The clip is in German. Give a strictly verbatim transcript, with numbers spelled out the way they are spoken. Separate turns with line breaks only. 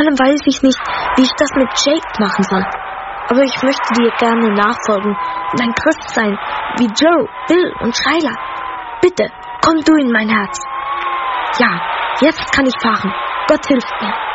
allem weiß ich nicht, wie ich das mit Jake machen soll. Aber ich möchte dir gerne nachfolgen und ein Christ sein, wie Joe, Bill und Shyla. Bitte, komm du in mein Herz. Ja, jetzt kann ich fahren. Gott hilft mir.